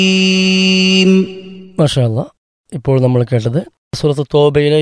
മാഷാ അല്ലാ. ഇപ്പോൾ നമ്മൾ കേട്ടത് സൂറത്ത് തോബയിലെ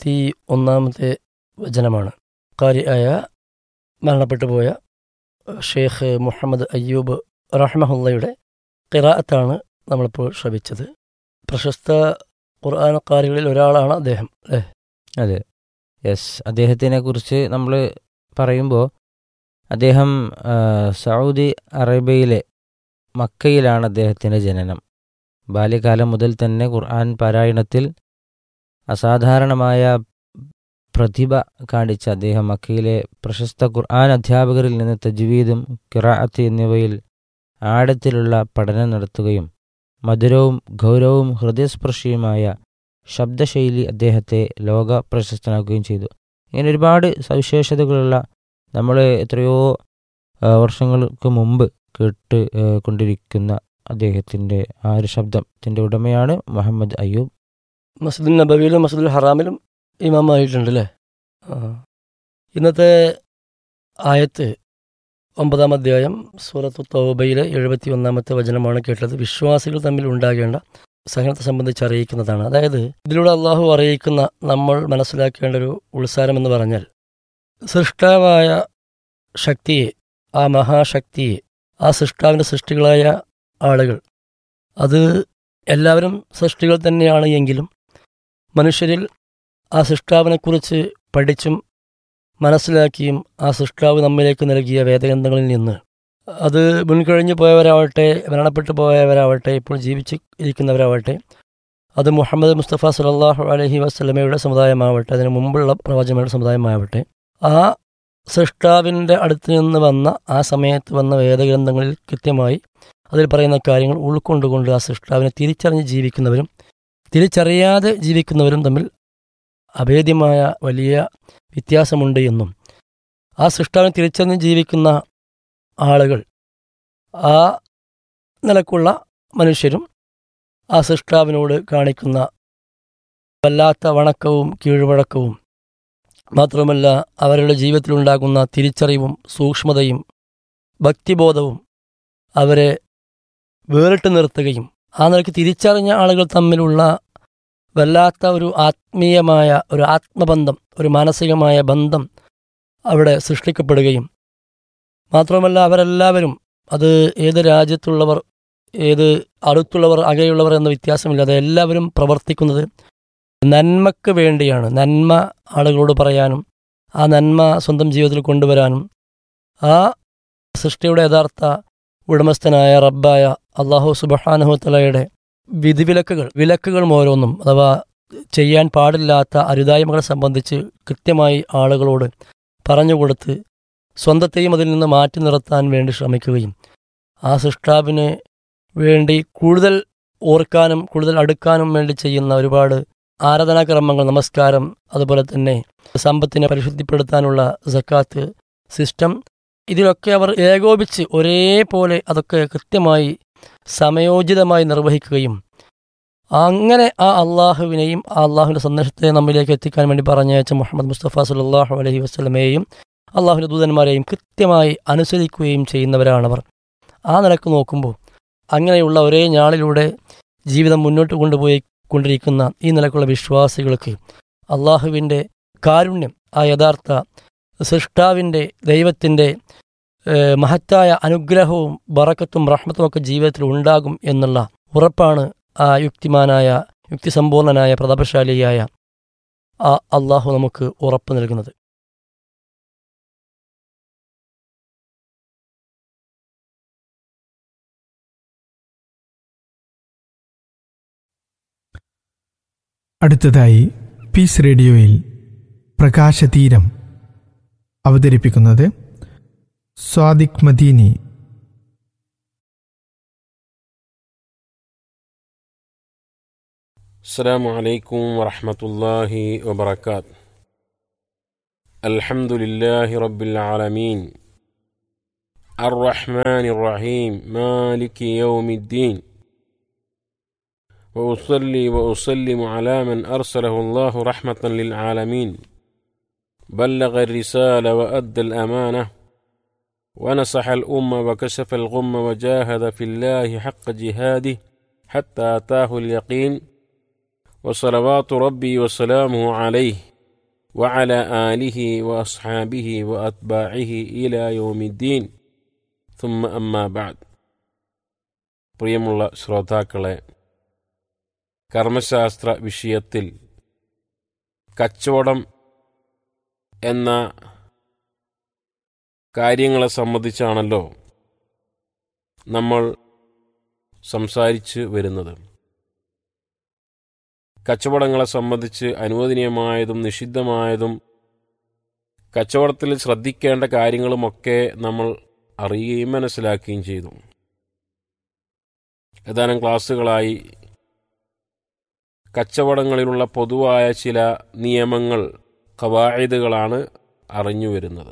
71 വചനമാണ്. ഖാരിയായ മരണപ്പെട്ടു പോയ ഷെയ്ഖ് മുഹമ്മദ് അയ്യൂബ് റഹ്മഹുള്ളയുടെ ഖിറാഅത്താണ് നമ്മളിപ്പോൾ ശ്രവിച്ചത്. പ്രശസ്ത ഖുർആൻ ഖാരികളിൽ ഒരാളാണ് അദ്ദേഹം, അല്ലേ? അതെ, യെസ്. അദ്ദേഹത്തിനെ കുറിച്ച് നമ്മൾ പറയുമ്പോൾ അദ്ദേഹം സൗദി അറേബ്യയിലെ മക്കയിലാണ് അദ്ദേഹത്തിൻ്റെ ജനനം. ബാല്യകാലം മുതൽ തന്നെ ഖുർആൻ പാരായണത്തിൽ അസാധാരണമായ പ്രതിഭ കാണിച്ച അദ്ദേഹം മക്കയിലെ പ്രശസ്ത ഖുർആൻ അധ്യാപകരിൽ നിന്ന് തജ്വീദും ഖിറാഅത്ത് എന്നിവയിൽ ആഴത്തിലുള്ള പഠനം നടത്തുകയും മധുരവും ഗൗരവവും ഹൃദയസ്പർശിയുമായ ശബ്ദശൈലി അദ്ദേഹത്തെ ലോക പ്രശസ്തനാക്കുകയും ചെയ്തു. ഇങ്ങനെ ഒരുപാട് സവിശേഷതകളുള്ള നമ്മൾ എത്രയോ വർഷങ്ങൾക്ക് മുമ്പ് കേട്ട് കൊണ്ടിരിക്കുന്ന അദ്ദേഹത്തിൻ്റെ ആ ഒരു ശബ്ദത്തിൻ്റെ ഉടമയാണ് മുഹമ്മദ് അയ്യൂബ്. മസ്ജിദുൽ നബവിയിലും മസ്ജിദുൽ ഹറാമിലും ഇമാമായിട്ടുണ്ട്, അല്ലേ? ഇന്നത്തെ ആയത്ത് 9-ാം അധ്യായം സൂറത്ത് തൗബയിലെ 71 വചനമാണ് കേട്ടത്. വിശ്വാസികൾ തമ്മിൽ ഉണ്ടാകേണ്ട സഹനത്തെ സംബന്ധിച്ച് അറിയിക്കുന്നതാണ്. അതായത് ഇതിലൂടെ അള്ളാഹു അറിയിക്കുന്ന നമ്മൾ മനസ്സിലാക്കേണ്ട ഒരു ഉത്സാരം എന്ന് പറഞ്ഞാൽ, സൃഷ്ടാവായ ശക്തിയെ, ആ മഹാശക്തിയെ, ആ സൃഷ്ടാവിൻ്റെ സൃഷ്ടികളായ ആളുകൾ, അത് എല്ലാവരും സൃഷ്ടികൾ തന്നെയാണ് എങ്കിലും മനുഷ്യരിൽ ആ സൃഷ്ടാവിനെക്കുറിച്ച് പഠിച്ചും മനസ്സിലാക്കിയും ആ സൃഷ്ടാവ് നമ്മിലേക്ക് നൽകിയ വേദഗ്രന്ഥങ്ങളിൽ നിന്ന്, അത് മുൻകഴിഞ്ഞു പോയവരാവട്ടെ, മരണപ്പെട്ടു പോയവരാവട്ടെ, ഇപ്പോൾ ജീവിച്ച് ഇരിക്കുന്നവരാവട്ടെ, അത് മുഹമ്മദ് മുസ്തഫ സല്ലല്ലാഹു അലൈഹി വസല്ലമയുടെ സമുദായമാവട്ടെ, അതിന് മുമ്പുള്ള പ്രവാചകന്മാരുടെ സമുദായമാവട്ടെ, ആ സൃഷ്ടാവിൻ്റെ അടുത്ത് നിന്ന് വന്ന, ആ സമയത്ത് വന്ന വേദഗ്രന്ഥങ്ങളിൽ കൃത്യമായി അതിൽ പറയുന്ന കാര്യങ്ങൾ ഉൾക്കൊണ്ടുകൊണ്ട് ആ സൃഷ്ടാവിനെ തിരിച്ചറിഞ്ഞ് ജീവിക്കുന്നവരും തിരിച്ചറിയാതെ ജീവിക്കുന്നവരും തമ്മിൽ അഭേദ്യമായ വലിയ വ്യത്യാസമുണ്ട് എന്നും, ആ സൃഷ്ടാവിനെ തിരിച്ചറിഞ്ഞ് ജീവിക്കുന്ന ആളുകൾ, ആ നിലക്കുള്ള മനുഷ്യരും ആ സൃഷ്ടാവിനോട് കാണിക്കുന്ന വല്ലാത്ത വണക്കവും കീഴ്വഴക്കവും മാത്രമല്ല അവരുടെ ജീവിതത്തിലുണ്ടാകുന്ന തിരിച്ചറിവും സൂക്ഷ്മതയും ഭക്തിബോധവും അവരെ വേറിട്ട് നിർത്തുകയും ആ നിലയ്ക്ക് തിരിച്ചറിഞ്ഞ ആളുകൾ തമ്മിലുള്ള വല്ലാത്ത ഒരു ആത്മീയമായ ഒരു ആത്മബന്ധം, ഒരു മാനസികമായ ബന്ധം അവിടെ സൃഷ്ടിക്കപ്പെടുകയും മാത്രമല്ല അവരെല്ലാവരും, അത് ഏത് രാജ്യത്തുള്ളവർ, ഏത് അടുത്തുള്ളവർ, അകലെയുള്ളവർ എന്ന വ്യത്യാസമില്ലാതെ എല്ലാവരും പ്രവർത്തിക്കുന്നത് നന്മയ്ക്ക് വേണ്ടിയാണ്. നന്മ ആളുകളോട് പറയാനും ആ നന്മ സ്വന്തം ജീവിതത്തിൽ കൊണ്ടുവരാനും ആ സൃഷ്ടിയുടെ യഥാർത്ഥ ഉടമസ്ഥനായ റബ്ബായ അല്ലാഹു സുബ്ഹാനഹു വതആലയുടെ വിലക്കുകൾ ഓരോന്നും, അഥവാ ചെയ്യാൻ പാടില്ലാത്ത അരുതായ്മകളെ സംബന്ധിച്ച് കൃത്യമായി ആളുകളോട് പറഞ്ഞുകൊടുത്ത് സ്വന്തത്തെയും അതിൽ നിന്ന് മാറ്റി നിർത്താൻ വേണ്ടി ശ്രമിക്കുകയും ആ സൃഷ്ടാവിന് വേണ്ടി കൂടുതൽ ഓർക്കാനും കൂടുതൽ അടുക്കാനും വേണ്ടി ചെയ്യുന്ന ഒരുപാട് ആരാധനാക്രമങ്ങൾ, നമസ്കാരം, അതുപോലെ തന്നെ സമ്പത്തിനെ പരിശുദ്ധിപ്പെടുത്താനുള്ള സക്കാത്ത് സിസ്റ്റം, ഇതിലൊക്കെ അവർ ഏകോപിച്ച് ഒരേപോലെ അതൊക്കെ കൃത്യമായി സമയോചിതമായി നിർവഹിക്കുകയും അങ്ങനെ ആ അള്ളാഹുവിനെയും ആ അള്ളാഹുവിൻ്റെ സന്ദേശത്തെ നമ്മിലേക്ക് എത്തിക്കാൻ വേണ്ടി പറഞ്ഞയച്ച മുഹമ്മദ് മുസ്തഫ സല്ലല്ലാഹു അലൈഹി വസല്ലമയെയും അള്ളാഹുവിൻ്റെ ദൂതന്മാരെയും കൃത്യമായി അനുസരിക്കുകയും ചെയ്യുന്നവരാണവർ. ആ നിലക്ക് നോക്കുമ്പോൾ അങ്ങനെയുള്ള ഒരേ ഞാളിലൂടെ ജീവിതം മുന്നോട്ട് കൊണ്ടിരിക്കുന്ന ഈ നിലക്കുള്ള വിശ്വാസികൾക്ക് അള്ളാഹുവിൻ്റെ കാരുണ്യം, ആ യഥാർത്ഥ സൃഷ്ടാവിൻ്റെ ദൈവത്തിൻ്റെ മഹത്തായ അനുഗ്രഹവും ബറക്കത്തും റഹ്മത്തും ഒക്കെ ജീവിതത്തിൽ ഉണ്ടാകും എന്നുള്ള ഉറപ്പാണ് ആ യുക്തിസമ്പൂർണനായ പ്രതാപശാലിയായ ആ അള്ളാഹു നമുക്ക് ഉറപ്പ് നൽകുന്നത്. അടുത്തതായി പീസ് റേഡിയോയിൽ പ്രകാശതീരം അവതരിപ്പിക്കുന്നത് സ്വാദിഖ് മദീനി. السلام عليكم ورحمة الله وبركاته. الحمد لله رب العالمين الرحمن الرحيم مالك يوم الدين وأصلي وأسلم على من أرسله الله رحمة للعالمين بلغ الرسالة وأدى الأمانة ونصح الأمة وكشف الغمة وجاهد في الله حق جهاده حتى أتاه اليقين وصلوات ربي وسلامه عليه وعلى آله وأصحابه وأتباعه إلى يوم الدين ثم أما بعد. പ്രിയമുള്ള ശ്രോതാക്കളെ, കർമ്മശാസ്ത്ര വിഷയത്തിൽ കച്ചവടം എന്ന കാര്യങ്ങളെ സംബന്ധിച്ചാണല്ലോ നമ്മൾ സംസാരിച്ച് വരുന്നത്. കച്ചവടങ്ങളെ സംബന്ധിച്ച് അനുവദനീയമായതും നിഷിദ്ധമായതും കച്ചവടത്തിൽ ശ്രദ്ധിക്കേണ്ട കാര്യങ്ങളുമൊക്കെ നമ്മൾ അറിയുകയും മനസ്സിലാക്കുകയും ചെയ്തു. ഏതാനും ക്ലാസ്സുകളായി കച്ചവടങ്ങളിലുള്ള പൊതുവായ ചില നിയമങ്ങൾ, ഖവാഇദുകളാണ് അറിഞ്ഞു വരുന്നത്.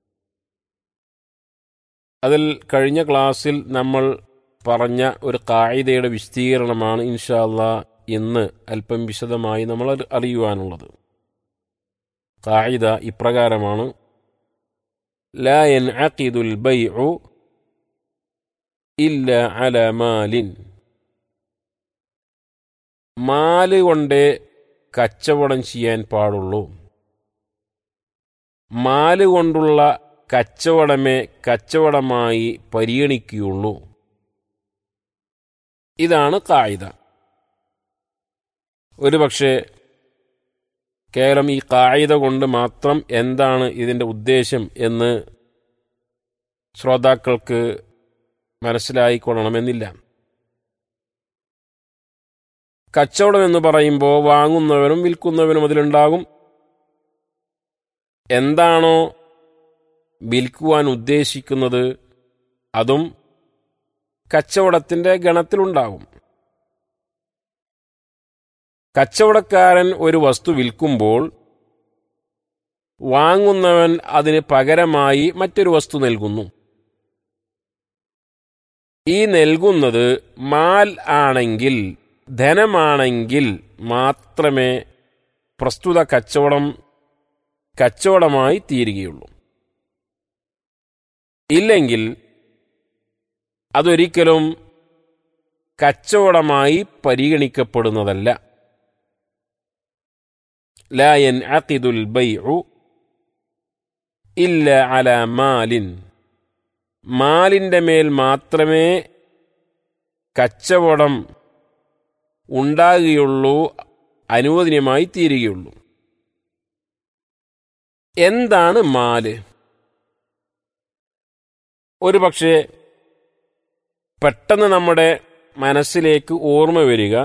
അതിൽ കഴിഞ്ഞ ക്ലാസ്സിൽ നമ്മൾ പറഞ്ഞ ഒരു ഖാഇദയുടെ വിശദീകരണമാണ് ഇൻഷാ അല്ലാഹ് ഇന്ന് അല്പം വിശദമായി നമ്മൾ അറിയുവാനുള്ളത്. ഖാഇദ ഇപ്രകാരമാണ്: ലാ യൻഅഖിദുൽ ബൈഉ ഇല്ലാ അലാ മാലിൻ. മാല് കൊണ്ടേ കച്ചവടം ചെയ്യാൻ പാടുള്ളൂ. മാല് കൊണ്ടുള്ള കച്ചവടമേ കച്ചവടമായി പരിഗണിക്കുകയുള്ളൂ. ഇതാണ് ഖാഇദ. ഒരുപക്ഷെ കേവലം ഈ ഖാഇദ കൊണ്ട് മാത്രം എന്താണ് ഇതിൻ്റെ ഉദ്ദേശം എന്ന് ശ്രോതാക്കൾക്ക് മനസ്സിലായിക്കൊള്ളണമെന്നില്ല. കച്ചവടം എന്ന് പറയുമ്പോൾ വാങ്ങുന്നവനും വിൽക്കുന്നവനും അതിലുണ്ടാകും. എന്താണോ വിൽക്കുവാൻ ഉദ്ദേശിക്കുന്നത് അതും കച്ചവടത്തിൻ്റെ ഗണത്തിലുണ്ടാകും. കച്ചവടക്കാരൻ ഒരു വസ്തു വിൽക്കുമ്പോൾ വാങ്ങുന്നവൻ അതിന് പകരമായി മറ്റൊരു വസ്തു നൽകുന്നു. ഈ നൽകുന്നത് മാൽ ആണെങ്കിൽ, ധനമാണെങ്കിൽ മാത്രമേ പ്രസ്തുത കച്ചവടമായി തീരുകയുള്ളൂ. ഇല്ലെങ്കിൽ അതൊരിക്കലും കച്ചവടമായി പരിഗണിക്കപ്പെടുന്നതല്ല. ലാ യൻഅഖിദുൽ ബൈഉ ഇല്ലാ അലാ മാലിൻ. മാലിൻ്റെ മേൽ മാത്രമേ കച്ചവടം ഉണ്ടാകുകയുള്ളൂ, അനുവദനീയമായി തീരുകയുള്ളൂ. എന്താണ് മാല്? ഒരു പക്ഷേ പെട്ടെന്ന് നമ്മുടെ മനസ്സിലേക്ക് ഓർമ്മ വരിക,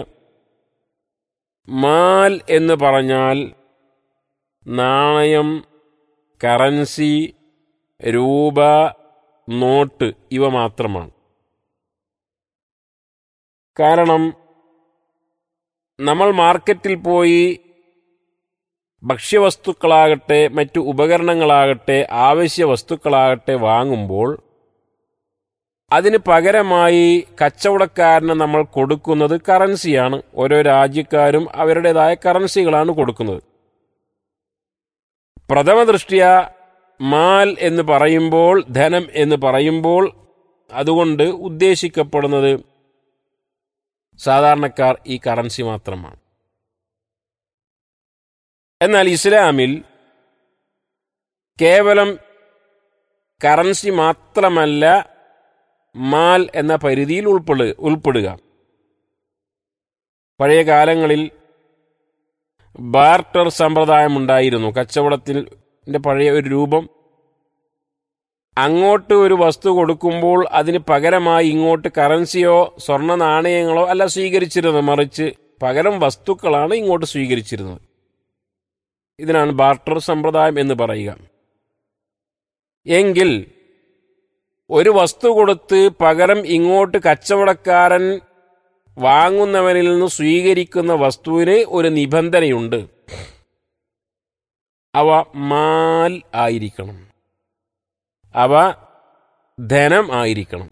മാൽ എന്ന് പറഞ്ഞാൽ നാണയം, കറൻസി, രൂപ, നോട്ട് ഇവ മാത്രമാണ്. കാരണം നമ്മൾ മാർക്കറ്റിൽ പോയി ഭക്ഷ്യവസ്തുക്കളാകട്ടെ മറ്റു ഉപകരണങ്ങളാകട്ടെ ആവശ്യ വസ്തുക്കളാകട്ടെ വാങ്ങുമ്പോൾ അതിന് പകരമായി കച്ചവടക്കാരന് നമ്മൾ കൊടുക്കുന്നത് കറൻസിയാണ്. ഓരോ രാജ്യക്കാരും അവരുടേതായ കറൻസികളാണ് കൊടുക്കുന്നത്. പ്രഥമ ദൃഷ്ട്യാ മാൽ എന്ന് പറയുമ്പോൾ, ധനം എന്ന് പറയുമ്പോൾ അതുകൊണ്ട് ഉദ്ദേശിക്കപ്പെടുന്നത് സാധാരണക്കാർ ഈ കറൻസി മാത്രമാണ്. എന്നാൽ ഇസ്ലാമിൽ കേവലം കറൻസി മാത്രമല്ല മാൽ എന്ന പരിധിയിൽ ഉൾപ്പെടുക. പഴയ കാലങ്ങളിൽ ബാർട്ടർ സമ്പ്രദായമുണ്ടായിരുന്നു. കച്ചവടത്തിൻ്റെ പഴയ ഒരു രൂപം. അങ്ങോട്ട് ഒരു വസ്തു കൊടുക്കുമ്പോൾ അതിന് പകരമായി ഇങ്ങോട്ട് കറൻസിയോ സ്വർണ്ണ നാണയങ്ങളോ അല്ല സ്വീകരിച്ചിരുന്നത്, മറിച്ച് പകരം വസ്തുക്കളാണ് ഇങ്ങോട്ട് സ്വീകരിച്ചിരുന്നത്. ഇതിനാണ് ബാർട്ടർ സമ്പ്രദായം എന്ന് പറയുക. എങ്കിൽ ഒരു വസ്തു കൊടുത്ത് പകരം ഇങ്ങോട്ട് കച്ചവടക്കാരൻ വാങ്ങുന്നവനിൽ നിന്ന് സ്വീകരിക്കുന്ന വസ്തുവിന് ഒരു നിബന്ധനയുണ്ട്. അവ മാൽ ആയിരിക്കണം, അവ ധനം ആയിരിക്കണം.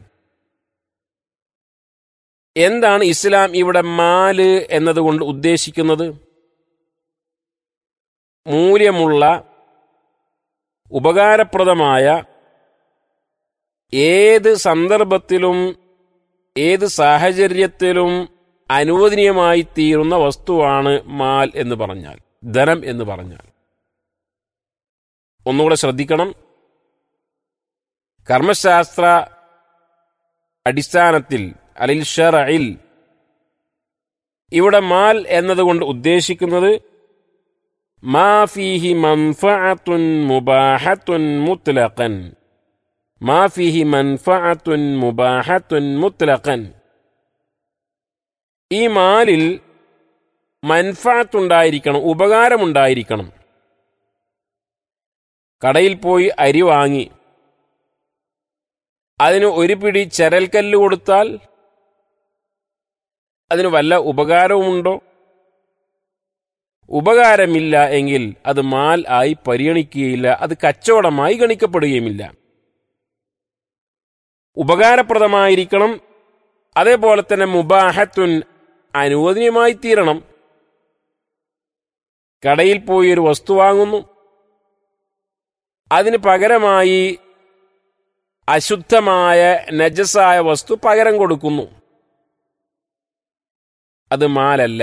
എന്താണ് ഇസ്ലാം ഇവിടെ മാല് എന്നതുകൊണ്ട് ഉദ്ദേശിക്കുന്നത്? മൂല്യമുള്ള, ഉപകാരപ്രദമായ, ഏത് സന്ദർഭത്തിലും ഏത് സാഹചര്യത്തിലും അനുവദനീയമായി തീരുന്ന വസ്തുവാണ് മാൽ എന്ന് പറഞ്ഞാൽ, ധനം എന്ന് പറഞ്ഞാൽ. ഒന്നുകൂടെ ശ്രദ്ധിക്കണം. കർമ്മശാസ്ത്ര അടിസ്ഥാനത്തിൽ അലിൽ ഷറഇൽ ഇവിടെ മാൽ എന്നതുകൊണ്ട് ഉദ്ദേശിക്കുന്നത് മാ ഫീഹി മൻഫഅത്തുൻ മുബാഹത്തുൻ മുത്ലഖൻ, മാ ഫീഹി മൻഫഅത്തുൻ മുബാഹത്തുൻ മുത്ലഖൻ. ഈ മാലിൽ മൻഫഅത്തുണ്ടായിരിക്കണം, ഉപകാരമുണ്ടായിരിക്കണം. കടയിൽ പോയി അരി വാങ്ങി അതിന് ഒരു പിടി ചരൽക്കല്ല് കൊടുത്താൽ അതിന് വല്ല ഉപകാരവുമുണ്ടോ? ഉപകാരമില്ല എങ്കിൽ അത് മാൽ ആയി പരിഗണിക്കുകയില്ല, അത് കച്ചവടമായി ഗണിക്കപ്പെടുകയുമില്ല. ഉപകാരപ്രദമായിരിക്കണം. അതേപോലെ തന്നെ മുബാഹത്തുൻ അനുവദനീയമായി തീരണം. കടയിൽ പോയി ഒരു വസ്തു വാങ്ങുന്നു, അതിന് പകരമായി അശുദ്ധമായ നജസായ വസ്തു പകരം കൊടുക്കുന്നു, അത് മാലല്ല.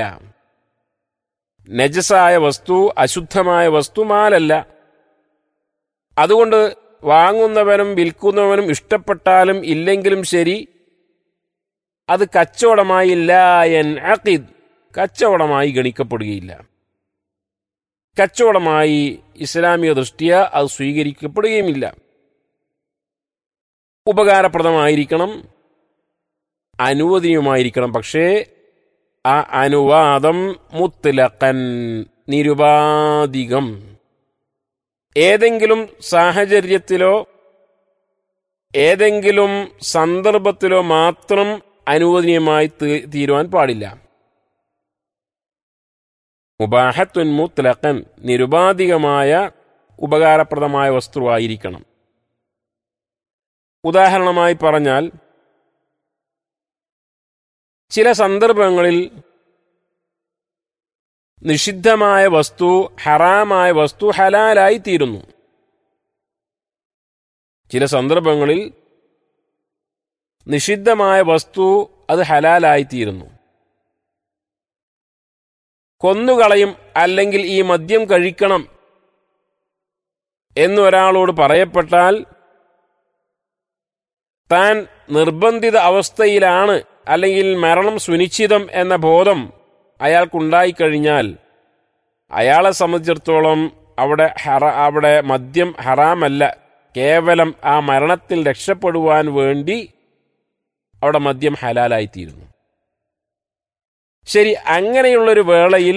നജസായ വസ്തു, അശുദ്ധമായ വസ്തു മാലല്ല. അതുകൊണ്ട് വാങ്ങുന്നവനും വിൽക്കുന്നവനും ഇഷ്ടപ്പെട്ടാലും ഇല്ലെങ്കിലും ശരി, അത് കച്ചവടമായി ലാ യൻഅഖിദ്, കച്ചവടമായി ഗണിക്കപ്പെടുകയില്ല. കച്ചവടമായി ഇസ്ലാമിക ദൃഷ്ട്യാ അത് സ്വീകരിക്കപ്പെടുകയുമില്ല. ഉപകാരപ്രദമായിരിക്കണം, അനുവദനീയമായിരിക്കണം. പക്ഷേ ആ അനുവാദം മുത്ലഖൻ, നിരുപാധികം. ഏതെങ്കിലും സാഹചര്യത്തിലോ ഏതെങ്കിലും സന്ദർഭത്തിലോ മാത്രം അനുവദനീയമായി തീരുവാൻ പാടില്ല. മുബാഹത്തുൻ മുത്ലഖൻ, നിരുപാധികമായ ഉപകാരപ്രദമായ വസ്തുവായിരിക്കണം. ഉദാഹരണമായി പറഞ്ഞാൽ, ചില സന്ദർഭങ്ങളിൽ നിഷിദ്ധമായ വസ്തു, ഹറാമായ വസ്തു ഹലാലായി തീരുന്നു. ചില സന്ദർഭങ്ങളിൽ നിഷിദ്ധമായ വസ്തു അത് ഹലാലായി തീരുന്നു. കൊന്നുകളയും, അല്ലെങ്കിൽ ഈ മദ്യം കഴിക്കണം എന്നൊരാളോട് പറയപ്പെട്ടാൽ താൻ നിർബന്ധിത അവസ്ഥയിലാണ്, അല്ലെങ്കിൽ മരണം സുനിശ്ചിതം എന്ന ബോധം അയാൾക്കുണ്ടായിക്കഴിഞ്ഞാൽ അയാളെ സംബന്ധിച്ചിടത്തോളം അവിടെ മദ്യം ഹറാമല്ല, കേവലം ആ മരണത്തിൽ രക്ഷപ്പെടുവാൻ വേണ്ടി അവിടെ മദ്യം ഹലാലായിത്തീരുന്നു. ശരി, അങ്ങനെയുള്ളൊരു വേളയിൽ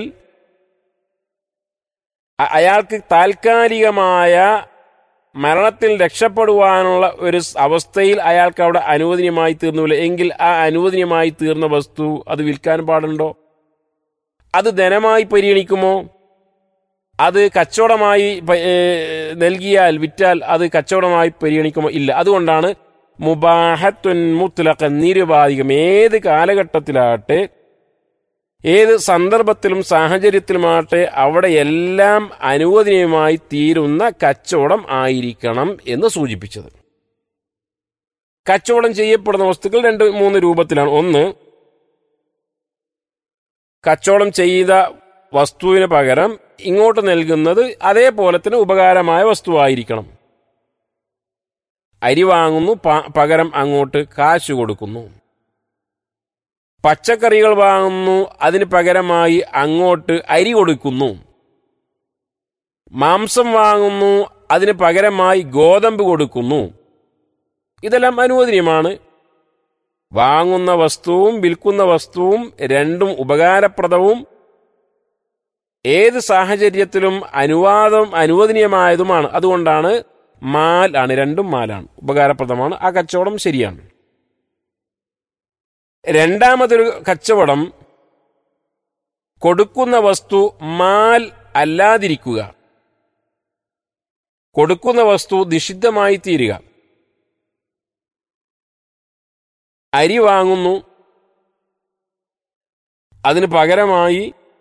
അയാൾക്ക് താൽക്കാലികമായ മരണത്തിൽ രക്ഷപ്പെടുവാനുള്ള ഒരു അവസ്ഥയിൽ അയാൾക്ക് അവിടെ അനുവദനീയമായി തീർന്നില്ല എങ്കിൽ ആ അനുവദനീയമായി തീർന്ന വസ്തു അത് വിൽക്കാൻ പാടുണ്ടോ? അത് ധനമായി പരിഗണിക്കുമോ? അത് കച്ചവടമായി നൽകിയാൽ, വിറ്റാൽ അത് കച്ചവടമായി പരിഗണിക്കുമോ? ഇല്ല. അതുകൊണ്ടാണ് മുബാഹത്തുൻ മുത്ലഖൻ, നിരുപാധികം. ഏത് കാലഘട്ടത്തിലാകട്ടെ, ഏത് സന്ദർഭത്തിലും സാഹചര്യത്തിലുമാകട്ടെ, അവിടെയെല്ലാം അനുവദനീയമായി തീരുന്ന കച്ചവടം ആയിരിക്കണം എന്ന് സൂചിപ്പിച്ചത്. കച്ചവടം ചെയ്യപ്പെടുന്ന വസ്തുക്കൾ 2-3 രൂപത്തിലാണ്. ഒന്ന്, കച്ചവടം ചെയ്ത വസ്തുവിന് പകരം ഇങ്ങോട്ട് നൽകുന്നത് അതേപോലെ തന്നെ ഉപകാരമായ വസ്തുവായിരിക്കണം. അരി വാങ്ങുന്നു, പകരം അങ്ങോട്ട് കാശ് കൊടുക്കുന്നു. പച്ചക്കറികൾ വാങ്ങുന്നു, അതിന് പകരമായി അങ്ങോട്ട് അരി കൊടുക്കുന്നു. മാംസം വാങ്ങുന്നു, അതിന് പകരമായി ഗോതമ്പ് കൊടുക്കുന്നു. ഇതെല്ലാം അനുവദനീയമാണ്. വാങ്ങുന്ന വസ്തുവും വിൽക്കുന്ന വസ്തുവും രണ്ടും ഉപകാരപ്രദവും ഏത് സാഹചര്യത്തിലും അനുവദനീയമായതുമാണ്. അതുകൊണ്ടാണ് മാലാണ്, രണ്ടും മാലാണ്, ഉപകാരപ്രദമാണ്. ആ കച്ചവടം ശരിയാണ്. രണ്ടാമതൊരു കച്ചവടം, കൊടുക്കുന്ന വസ്തു മാൽ അല്ലാതിരിക്കുക, കൊടുക്കുന്ന വസ്തു നിഷിദ്ധമായി തീരുക. അരി വാങ്ങുന്നു, അതിന് പകരമായി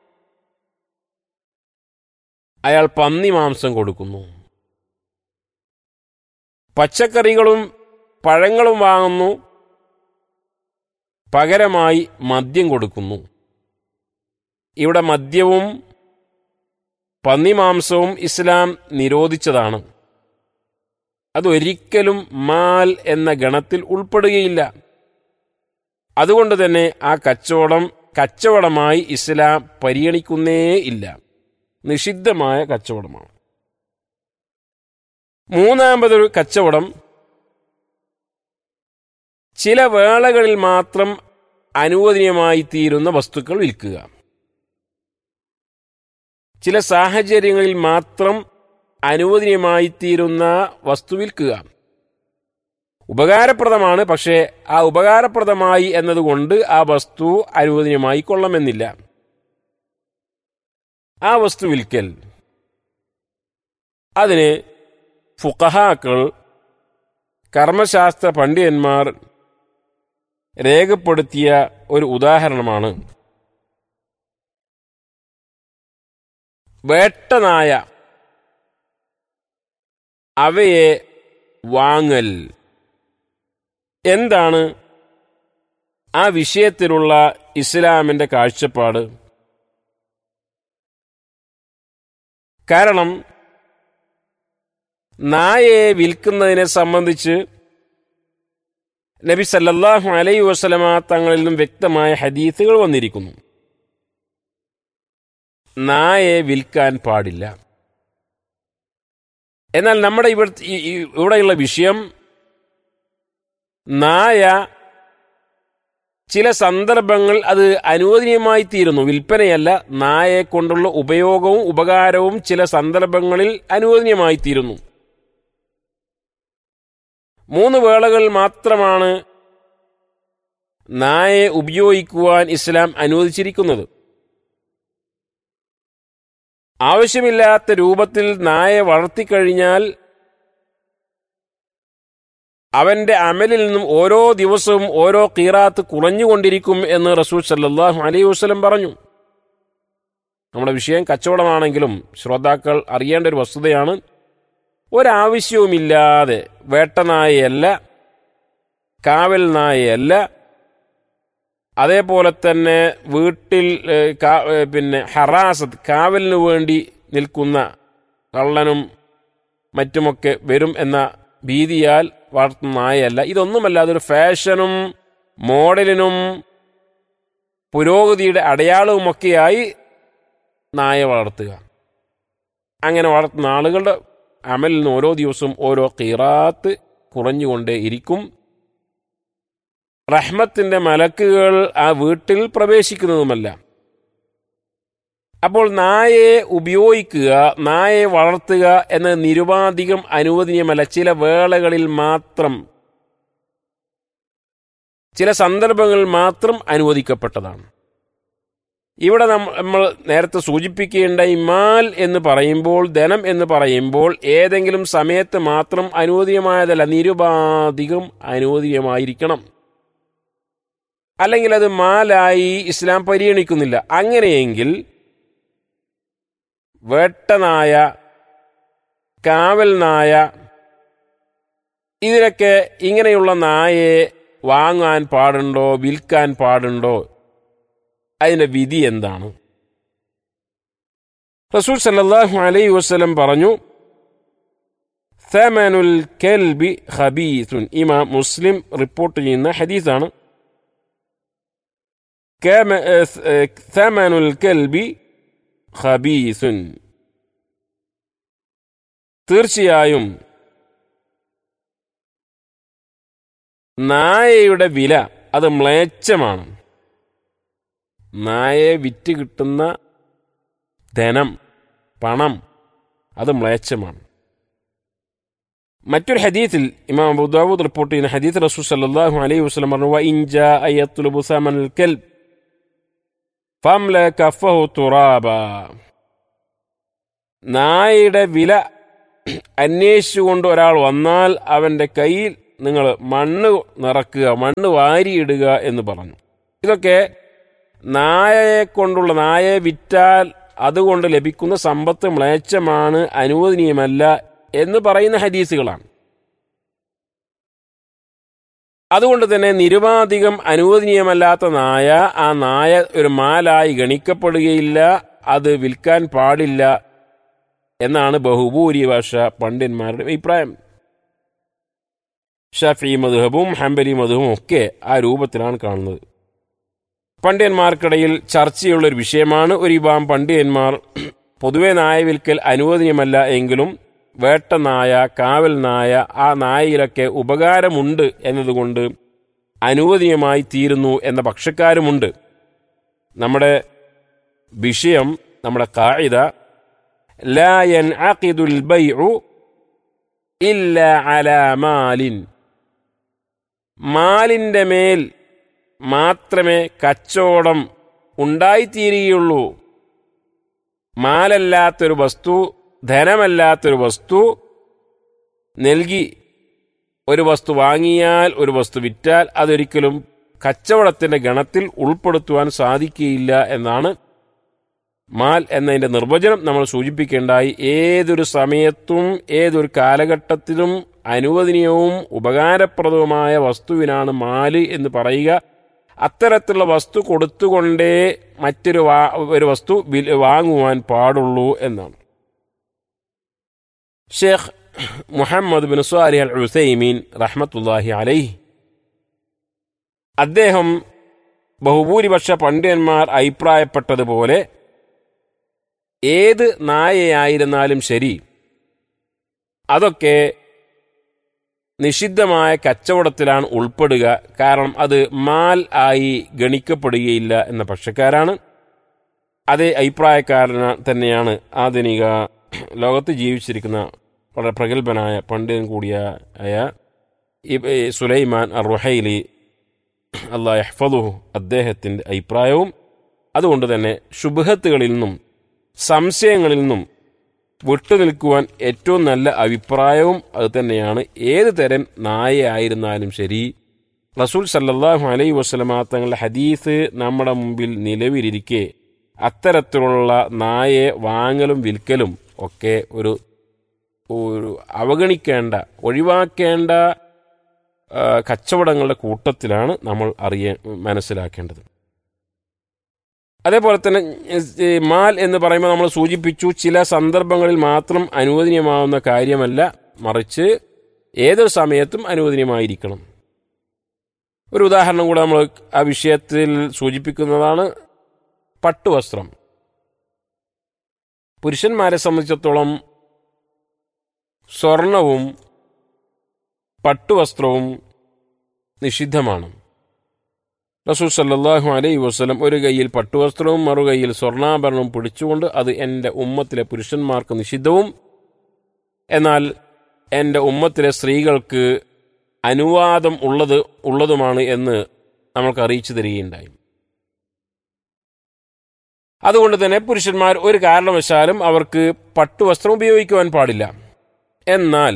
അയാൾ പന്നി മാംസം കൊടുക്കുന്നു. പച്ചക്കറികളും പഴങ്ങളും വാങ്ങുന്നു, പകരമായി മദ്യം കൊടുക്കുന്നു. ഇവിടെ മദ്യവും പന്നിമാംസവും ഇസ്ലാം നിരോധിച്ചതാണ്. അതൊരിക്കലും മാൽ എന്ന ഗണത്തിൽ ഉൾപ്പെടുകയില്ല. അതുകൊണ്ട് തന്നെ ആ കച്ചവടമായി ഇസ്ലാം പരിഗണിക്കുന്നേ ഇല്ല, നിഷിദ്ധമായ കച്ചവടമാണ്. മൂന്നാമതൊരു കച്ചവടം ചില വേളകളിൽ മാത്രം അനുവദനീയമായി തീരുന്ന വസ്തുക്കൾ വിൽക്കുക. ചില സാഹചര്യങ്ങളിൽ മാത്രം അനുവദനീയമായി തീരുന്ന വസ്തു വിൽക്കുക. ഉപകാരപ്രദമാണ്, പക്ഷേ ആ ഉപകാരപ്രദമായി എന്നതുകൊണ്ട് ആ വസ്തു അനുവദനീയമായി കൊള്ളണമെന്നില്ല. ആ വസ്തു വിൽക്കൽ അതിന് ഫുഖഹാക്കൾ, കർമ്മശാസ്ത്ര പണ്ഡിതന്മാർ രേഖപ്പെടുത്തിയ ഒരു ഉദാഹരണമാണ് വേട്ടനായ അവയെ വാങ്ങൽ. എന്താണ് ആ വിഷയത്തിലുള്ള ഇസ്ലാമിന്റെ കാഴ്ചപ്പാട്? കാരണം നായയെ വിൽക്കുന്നതിനെ സംബന്ധിച്ച് നബി സല്ലല്ലാഹു അലൈഹി വസല്ലമ തങ്ങളിൽ നിന്നും വ്യക്തമായ ഹദീസുകൾ വന്നിരിക്കുന്നു. നായയെ വിൽക്കാൻ പാടില്ല. എന്നാൽ നമ്മുടെ ഇവിടെയുള്ള വിഷയം, നായ ചില സന്ദർഭങ്ങൾ അത് അനുവദനീയമായി തീരുന്നു, വിൽപ്പനയല്ല. നായയെ കൊണ്ടുള്ള ഉപയോഗവും ഉപകാരവും ചില സന്ദർഭങ്ങളിൽ അനുവദനീയമായി തീരുന്നു. 3 വേളകൾ മാത്രമാണ് നായയെ ഉപയോഗിക്കുവാൻ ഇസ്ലാം അനുവദിച്ചിരിക്കുന്നത്. ആവശ്യമില്ലാത്ത രൂപത്തിൽ നായയെ വളർത്തിക്കഴിഞ്ഞാൽ അവന്റെ അമലിൽ നിന്നും ഓരോ ദിവസവും ഓരോ ഖീറാത്ത് കുറഞ്ഞുകൊണ്ടിരിക്കും എന്ന് റസൂൽ സല്ലല്ലാഹു അലൈഹി വസല്ലം പറഞ്ഞു. നമ്മുടെ വിഷയം കച്ചവടമാണെങ്കിലും ശ്രോതാക്കൾ അറിയേണ്ട ഒരു വസ്തുതയാണ്, ഒരാവശ്യവുമില്ലാതെ വേട്ടനായയല്ല, കാവൽ നായയല്ല, അതേപോലെ തന്നെ വീട്ടിൽ ഹറാസത്ത്, കാവലിനു വേണ്ടി നിൽക്കുന്ന കള്ളനും മറ്റുമൊക്കെ വരും എന്ന ഭീതിയാൽ വളർത്തുന്ന നായയല്ല. ഇതൊന്നുമല്ല, അതൊരു ഫാഷനും മോഡലിനും പുരോഗതിയുടെ അടയാളവുമൊക്കെയായി നായ വളർത്തുക. അങ്ങനെ വളർത്തുന്ന ആളുകളുടെ അമലിൽ നിന്ന് ഓരോ ദിവസവും ഓരോ ഖീറാത്ത് കുറഞ്ഞുകൊണ്ടേ ഇരിക്കും. റഹ്മത്തിന്റെ മലക്കുകൾ ആ വീട്ടിൽ പ്രവേശിക്കുന്നതുമല്ല. അപ്പോൾ നായയെ ഉപയോഗിക്കുക, നായയെ വളർത്തുക എന്നത് നിരുപാധികം അനുവദനീയമല്ല. ചില വേളകളിൽ മാത്രം, ചില സന്ദർഭങ്ങളിൽ മാത്രം അനുവദിക്കപ്പെട്ടതാണ്. ഇവിടെ നമ്മൾ നേരത്തെ സൂചിപ്പിക്കേണ്ട മാൽ എന്ന് പറയുമ്പോൾ, ധനം എന്ന് പറയുമ്പോൾ ഏതെങ്കിലും സമയത്ത് മാത്രം അനുവദനീയമായതല്ല, നിരുപാധികം അനുവദനീയമായിരിക്കണം. അല്ലെങ്കിൽ അത് മാലായി ഇസ്ലാം പരിഗണിക്കുന്നില്ല. അങ്ങനെയെങ്കിൽ വേട്ടനായ, കാവൽ നായ, ഇതിനൊക്കെ ഇങ്ങനെയുള്ള നായയെ വാങ്ങാൻ പാടുണ്ടോ, വിൽക്കാൻ പാടുണ്ടോ? അതിന്റെ വിധി എന്താണ്? റസൂൽ സല്ലല്ലാഹു അലൈഹി വസല്ലം പറഞ്ഞു, തമനുൽ കൽബി ഖബീസുൻ. ഇമാം മുസ്ലിം റിപ്പോർട്ട് ചെയ്യുന്ന ഹദീസാണ്. തമനുൽ കൽബി ഖബീസുൻ. തീർച്ചയായും നായയുടെ വില അത് മ്ലേച്ഛമാണ്. നായയെ വിറ്റ് കിട്ടുന്ന ധനം, പണം, അത് മ്ലേച്ഛമാണ്. മറ്റൊരു ഹദീസിൽ ഇമാം അബൂ ദാവൂദ് റിപ്പോർട്ട് ചെയ്യുന്ന ഹദീസ് റസൂൽ സല്ലല്ലാഹു അലൈഹി വസല്ലം പറഞ്ഞു, വഇൻ ജാഅ യത്ലുബു സമനൽ കൽബ് ഫംല കഫഹു തുറാബ. നായയുടെ വില അന്വേഷിച്ചുകൊണ്ട് ഒരാൾ വന്നാൽ അവന്റെ കയ്യിൽ നിങ്ങൾ മണ്ണ് നിറക്കുക, മണ്ണ് വാരിയിടുക എന്ന് പറഞ്ഞു. ഇതൊക്കെ നായയെ കൊണ്ടുള്ള, നായയെ വിറ്റാൽ അതുകൊണ്ട് ലഭിക്കുന്ന സമ്പത്ത് മ്ലേച്ഛമാണ്, അനുവദനീയമല്ല എന്ന് പറയുന്ന ഹദീസുകളാണ്. അതുകൊണ്ട് തന്നെ നിരുപാധികം അനുവദനീയമല്ലാത്ത നായ ആ നായ ഒരു മാലായി ഗണിക്കപ്പെടുകയില്ല, അത് വിൽക്കാൻ പാടില്ല എന്നാണ് ബഹുഭൂരിപക്ഷ പണ്ഡിതന്മാരുടെ അഭിപ്രായം. ഷാഫി മദ്ഹബും ഹംബലി മദ്ഹബും ഒക്കെ ആ രൂപത്തിലാണ് കാണുന്നത്. പണ്ഡിതന്മാർക്കിടയിൽ ചർച്ചയുള്ളൊരു വിഷയമാണ്. ഒരു വിഭാഗം പണ്ഡിതന്മാർ പൊതുവെ നായ വിൽക്കൽ അനുവദനീയമല്ല എങ്കിലും വേട്ട നായ, കാവൽ നായ, ആ നായയിലൊക്കെ ഉപകാരമുണ്ട് എന്നതുകൊണ്ട് അനുവദനീയമായി തീരുന്നു എന്ന പക്ഷക്കാരുമുണ്ട്. നമ്മുടെ വിഷയം, നമ്മുടെ ഖാഇദ, ലാ യൻഅഖിദുൽ ബൈഉ ഇല്ലാ അലാ മാലിൻ, മാലിന്റെ മേൽ മാത്രമേ കച്ചവടം ഉണ്ടായിത്തീരുകയുള്ളൂ. മാലല്ലാത്തൊരു വസ്തു, ധനമല്ലാത്തൊരു വസ്തു നൽകി ഒരു വസ്തു വാങ്ങിയാൽ, ഒരു വസ്തു വിറ്റാൽ അതൊരിക്കലും കച്ചവടത്തിന്റെ ഗണത്തിൽ ഉൾപ്പെടുത്തുവാൻ സാധിക്കുകയില്ല എന്നാണ് മാൽ എന്നതിന്റെ നിർവചനം നമ്മൾ സൂചിപ്പിക്കേണ്ടായി. ഏതൊരു സമയത്തും ഏതൊരു കാലഘട്ടത്തിലും അനുവദനീയവും ഉപകാരപ്രദവുമായ വസ്തുവിനാണ് മാല് എന്ന് പറയുക. അത്തരത്തിലുള്ള വസ്തു കൊടുത്തുകൊണ്ടേ മറ്റൊരു ഒരു വസ്തു വാങ്ങുവാൻ പാടുള്ളൂ എന്നാണ്. ഷേഖ് മുഹമ്മദ് ബിൻ സ്വാലിഹ് അൽ ഉസൈമീൻ റഹ്മത്തുള്ളാഹി അലൈഹി, അദ്ദേഹം ബഹുഭൂരിപക്ഷ പണ്ഡിതന്മാർ അഭിപ്രായപ്പെട്ടതുപോലെ ഏത് നായയായിരുന്നാലും ശരി, അതൊക്കെ നിഷിദ്ധമായ കച്ചവടത്തിലാണ് ഉൾപ്പെടുക. കാരണം അത് മാൽ ആയി ഗണിക്കപ്പെടുകയില്ല എന്ന പക്ഷക്കാരാണ്. അതേ അഭിപ്രായക്കാരൻ തന്നെയാണ് ആധുനിക ലോകത്ത് ജീവിച്ചിരിക്കുന്ന വളരെ പ്രഗത്ഭനായ പണ്ഡിതൻ കൂടിയായ സുലൈമാൻ അർ-റുഹൈലി, അല്ലാഹു യഹ്ഫദുഹു, അദ്ദേഹത്തിൻ്റെ അഭിപ്രായവും. അതുകൊണ്ട് തന്നെ ശുബ്ഹത്തുകളിൽ നിന്നും സംശയങ്ങളിൽ നിന്നും വിട്ടുനിൽക്കുവാൻ ഏറ്റവും നല്ല അഭിപ്രായവും അത് തന്നെയാണ്. ഏത് തരം നായയായിരുന്നാലും ശരി, റസൂൽ സല്ലല്ലാഹു അലൈഹി വസല്ലമ തങ്ങളുടെ ഹദീസ് നമ്മുടെ മുമ്പിൽ നിലവിലിരിക്കെ അത്തരത്തിലുള്ള നായയെ വാങ്ങലും വിൽക്കലും ഒക്കെ ഒരു അവഗണിക്കേണ്ട, ഒഴിവാക്കേണ്ട കച്ചവടങ്ങളുടെ കൂട്ടത്തിലാണ് നമ്മൾ മനസ്സിലാക്കേണ്ടത്. അതേപോലെ തന്നെ മാൽ എന്ന് പറയുമ്പോൾ നമ്മൾ സൂചിപ്പിച്ചു, ചില സന്ദർഭങ്ങളിൽ മാത്രം അനുവദനീയമാവുന്ന കാര്യമല്ല, മറിച്ച് ഏതൊരു സമയത്തും അനുവദനീയമായിരിക്കണം. ഒരു ഉദാഹരണം കൂടെ നമ്മൾ ആ വിഷയത്തിൽ സൂചിപ്പിക്കുന്നതാണ് പട്ടുവസ്ത്രം. പുരുഷന്മാരെ സംബന്ധിച്ചിടത്തോളം സ്വർണവും പട്ടുവസ്ത്രവും നിഷിദ്ധമാണ്. റസൂൽ സല്ലല്ലാഹു അലൈഹി വസല്ലം ഒരു കൈയിൽ പട്ടുവസ്ത്രവും മറുകൈയിൽ സ്വർണ്ണാഭരണവും പിടിച്ചുകൊണ്ട്, അത് എൻ്റെ ഉമ്മത്തിലെ പുരുഷന്മാർക്ക് നിഷിദ്ധവും എന്നാൽ എൻ്റെ ഉമ്മത്തിലെ സ്ത്രീകൾക്ക് അനുവാദം ഉള്ളതുമാണ് എന്ന് നമ്മൾക്ക് അറിയിച്ചു തരികയുണ്ടായി. അതുകൊണ്ട് തന്നെ പുരുഷന്മാർ ഒരു കാരണവശാലും അവർക്ക് പട്ടുവസ്ത്രം ഉപയോഗിക്കുവാൻ പാടില്ല. എന്നാൽ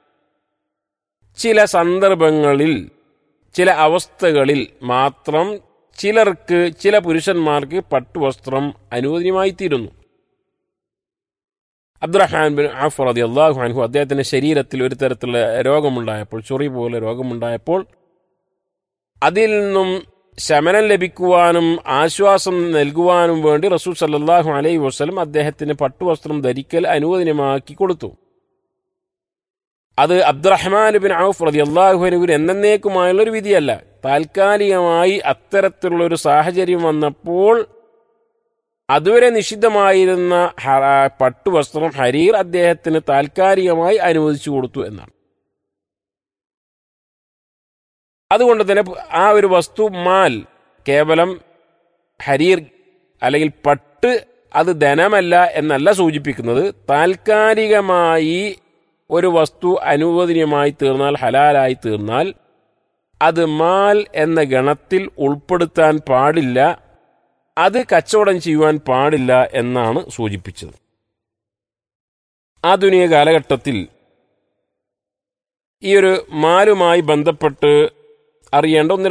ചില സന്ദർഭങ്ങളിൽ, ചില അവസ്ഥകളിൽ മാത്രം ചില പുരുഷന്മാർക്ക് പട്ടുവസ്ത്രം അനുവദനീയമായിത്തീരുന്നു. അബ്ദുറഹ്മാൻ ബിൻ ഔഫ് റളിയല്ലാഹു അൻഹു, അദ്ദേഹത്തിന്റെ ശരീരത്തിൽ ഒരു തരത്തിലുള്ള രോഗമുണ്ടായപ്പോൾ, ചൊറി പോലെ രോഗമുണ്ടായപ്പോൾ, അതിൽ നിന്നും ശമനം ലഭിക്കുവാനും ആശ്വാസം നൽകുവാനും വേണ്ടി റസൂൽ സല്ലല്ലാഹു അലൈഹി വസല്ലം അദ്ദേഹത്തിന് പട്ടുവസ്ത്രം ധരിക്കൽ അനുവദനീയമാക്കി കൊടുത്തു. അത് അബ്ദുറഹ്മാൻ ബിൻ ഔഫ് റളിയല്ലാഹു അൻഹുവിന് എന്നേക്കുമായുള്ളൊരു വിധിയല്ല. താൽക്കാലികമായി അത്തരത്തിലുള്ളൊരു സാഹചര്യം വന്നപ്പോൾ അതുവരെ നിഷിദ്ധമായിരുന്ന പട്ടുവസ്ത്രം, ഹരീർ, അദ്ദേഹത്തിന് താൽക്കാലികമായി അനുവദിച്ചു കൊടുത്തു എന്നാണ്. അതുകൊണ്ട് തന്നെ ആ ഒരു വസ്തു മാൽ, കേവലം ഹരീർ അല്ലെങ്കിൽ പട്ട്, അത് ധനമല്ല എന്നല്ല സൂചിപ്പിക്കുന്നത്. താൽക്കാലികമായി ഒരു വസ്തു അനുവദനീയമായി തീർന്നാൽ, ഹലാലായി തീർന്നാൽ, അത് മാൽ എന്ന ഗണത്തിൽ ഉൾപ്പെടുത്താൻ പാടില്ല, അത് കച്ചവടം ചെയ്യുവാൻ പാടില്ല എന്നാണ് സൂചിപ്പിച്ചത്. ആധുനിക കാലഘട്ടത്തിൽ ഈ ഒരു മാലുമായി ബന്ധപ്പെട്ട് അറിയേണ്ട